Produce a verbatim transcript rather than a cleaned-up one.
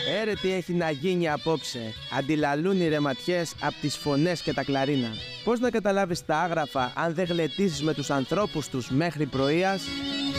Έρε τι έχει να γίνει απόψε. Αντιλαλούν οι ρεματιές απ' τις φωνές και τα κλαρίνα. Πώς να καταλάβεις τα άγραφα αν δεν γλεντήσεις με τους ανθρώπους τους μέχρι πρωίας?